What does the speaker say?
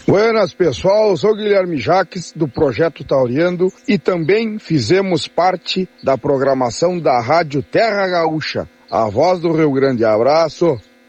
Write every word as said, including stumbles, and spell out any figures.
Buenas, pessoal, eu sou Guilherme Jaques, do Projeto Tauriando, e também fizemos parte da programação da Rádio Terra Gaúcha, a voz do Rio Grande. Abraço!